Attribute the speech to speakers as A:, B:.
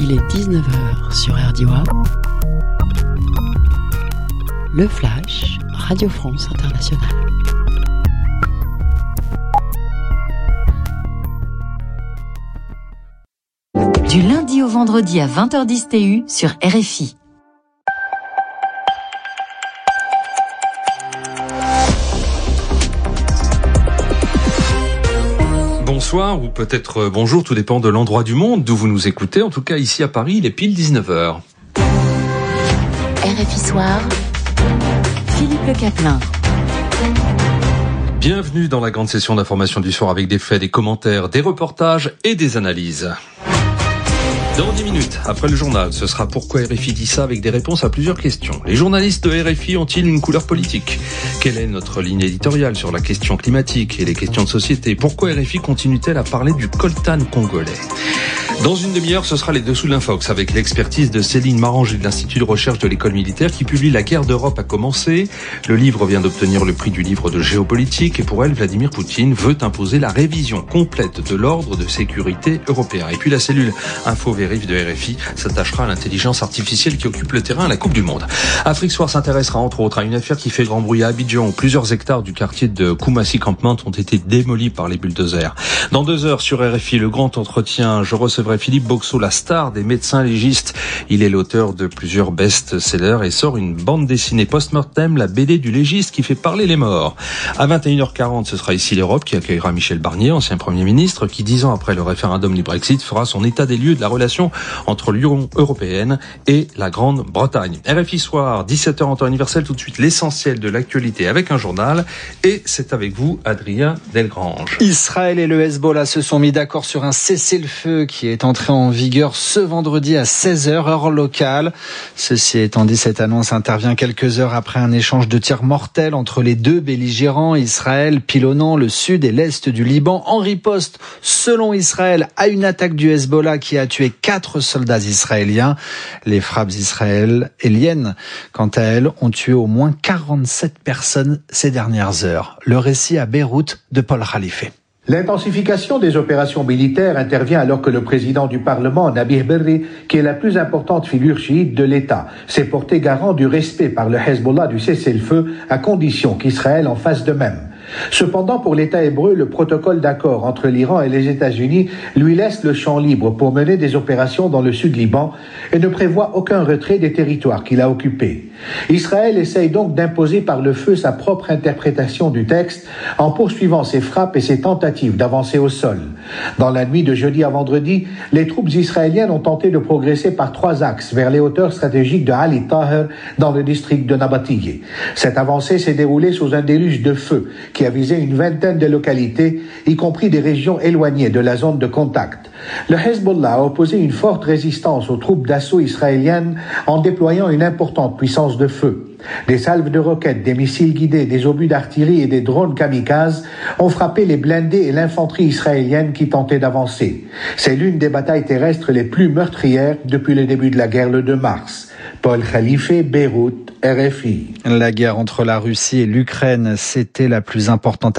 A: Il est 19h sur RDI. Le Flash, Radio France Internationale.
B: Du lundi au vendredi à 20h10 TU sur RFI.
C: Bonsoir ou peut-être bonjour, tout dépend de l'endroit du monde d'où vous nous écoutez. En tout cas, ici à Paris, il est pile 19h.
B: RFI Soir, Philippe Le Caplin.
C: Bienvenue dans la grande session d'information du soir avec des faits, des commentaires, des reportages et des analyses. Dans 10 minutes, après le journal, ce sera pourquoi RFI dit ça avec des réponses à plusieurs questions. Les journalistes de RFI ont-ils une couleur politique ? Quelle est notre ligne éditoriale sur la question climatique et les questions de société ? Pourquoi RFI continue-t-elle à parler du coltan congolais ? Dans une demi-heure, ce sera les dessous de l'Infox avec l'expertise de Céline Maranger de l'Institut de recherche de l'école militaire qui publie La guerre d'Europe a commencé. Le livre vient d'obtenir le prix du livre de géopolitique et pour elle, Vladimir Poutine veut imposer la révision complète de l'ordre de sécurité européen. Et puis la cellule Info-Vérif de RFI s'attachera à l'intelligence artificielle qui occupe le terrain à la Coupe du Monde. Afrique Soir s'intéressera entre autres à une affaire qui fait grand bruit à Abidjan où plusieurs hectares du quartier de Koumassi Campement ont été démolis par les bulldozers. Dans 2 heures sur RFI, le grand entretien, je recevrai Philippe Boxeau, la star des médecins légistes. Il est l'auteur de plusieurs best-sellers et sort une bande dessinée post-mortem, la BD du légiste qui fait parler les morts. À 21h40, ce sera ici l'Europe qui accueillera Michel Barnier, ancien Premier ministre, qui 10 ans après le référendum du Brexit fera son état des lieux de la relation entre l'Union européenne et la Grande-Bretagne. RFI Soir, 17h en temps universel, tout de suite l'essentiel de l'actualité avec un journal et c'est avec vous, Adrien Delgrange.
D: Israël et le Hezbollah se sont mis d'accord sur un cessez-le-feu qui est entré en vigueur ce vendredi à 16h, heure locale. Ceci étant dit, cette annonce intervient quelques heures après un échange de tirs mortels entre les deux belligérants, Israël pilonnant le sud et l'est du Liban en riposte, selon Israël, à une attaque du Hezbollah qui a tué 4 soldats israéliens. Les frappes israéliennes, quant à elles, ont tué au moins 47 personnes ces dernières heures. Le récit à Beyrouth de Paul Khalife.
E: L'intensification des opérations militaires intervient alors que le président du Parlement, Nabih Berri, qui est la plus importante figure chiite de l'État, s'est porté garant du respect par le Hezbollah du cessez-le-feu à condition qu'Israël en fasse de même. Cependant, pour l'État hébreu, le protocole d'accord entre l'Iran et les États-Unis lui laisse le champ libre pour mener des opérations dans le sud Liban et ne prévoit aucun retrait des territoires qu'il a occupés. Israël essaye donc d'imposer par le feu sa propre interprétation du texte en poursuivant ses frappes et ses tentatives d'avancer au sol. Dans la nuit de jeudi à vendredi, les troupes israéliennes ont tenté de progresser par 3 axes vers les hauteurs stratégiques de Ali Taher dans le district de Nabatiyeh. Cette avancée s'est déroulée sous un déluge de feu qui a visé une vingtaine de localités, y compris des régions éloignées de la zone de contact. Le Hezbollah a opposé une forte résistance aux troupes d'assaut israéliennes en déployant une importante puissance de feu. Des salves de roquettes, des missiles guidés, des obus d'artillerie et des drones kamikazes ont frappé les blindés et l'infanterie israélienne qui tentaient d'avancer. C'est l'une des batailles terrestres les plus meurtrières depuis le début de la guerre le 2 mars. Paul Khalife, Beyrouth, RFI.
D: La guerre entre la Russie et l'Ukraine, c'était la plus importante